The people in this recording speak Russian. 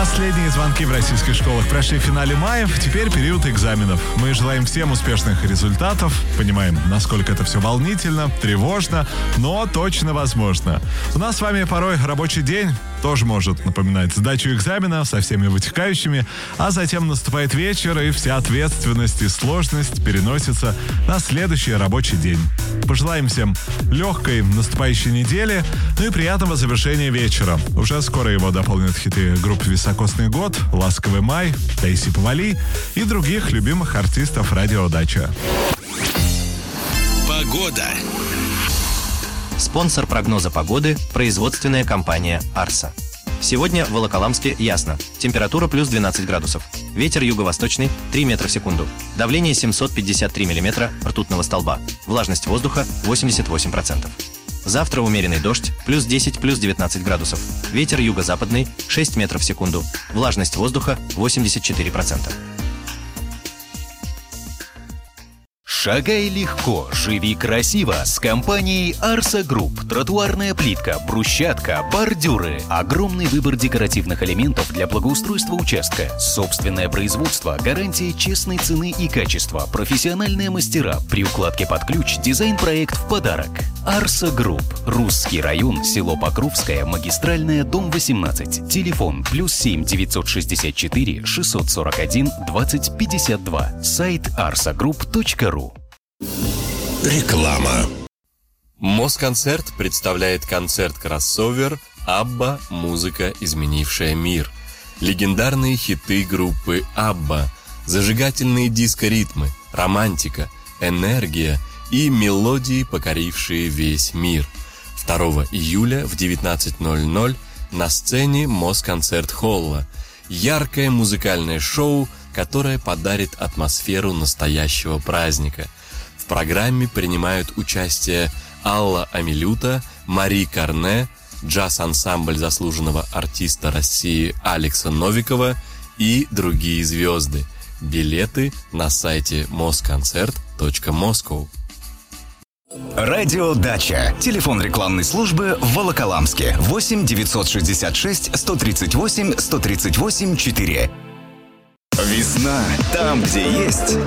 Последние звонки в российских школах прошли в финале мая, теперь период экзаменов. Мы желаем всем успешных результатов, понимаем, насколько это все волнительно, тревожно, но точно возможно. У нас с вами порой рабочий день тоже может напоминать сдачу экзамена со всеми вытекающими, а затем наступает вечер, и вся ответственность и сложность переносится на следующий рабочий день. Пожелаем всем легкой наступающей недели, ну и приятного завершения вечера. Уже скоро его дополнят хиты группы «Високосный год», «Ласковый май», «Таисия Повалий» и других любимых артистов радио «Дача». Погода. Спонсор прогноза погоды – производственная компания «Арса». Сегодня в Волоколамске ясно. Температура плюс 12 градусов. Ветер юго-восточный 3 метра в секунду. Давление 753 миллиметра ртутного столба. Влажность воздуха 88%. Завтра умеренный дождь, плюс 10, плюс 19 градусов. Ветер юго-западный 6 метров в секунду. Влажность воздуха 84%. Шагай легко, живи красиво с компанией Арса Групп. Тротуарная плитка, брусчатка, бордюры. Огромный выбор декоративных элементов для благоустройства участка. Собственное производство, гарантия честной цены и качества. Профессиональные мастера. При укладке под ключ дизайн-проект в подарок. Арса Групп. Русский район, село Покровское, магистральная, дом 18. Телефон +7 964 641 20 52. Сайт arsagroup.ru. Реклама. Москонцерт представляет концерт-кроссовер «Абба. Музыка, изменившая мир». Легендарные хиты группы «Абба», зажигательные диско-ритмы, романтика, энергия и мелодии, покорившие весь мир. 2 июля в 19:00 на сцене Москонцерт-холла. Яркое музыкальное шоу, которое подарит атмосферу настоящего праздника. В программе принимают участие Алла Амилюта, Мари Карне, джаз-ансамбль заслуженного артиста России Алекса Новикова и другие звезды. Билеты на сайте mosconcert.moscow. Радио «Дача». Телефон рекламной службы в Волоколамске. 8 966 138 138 4. Весна там, где есть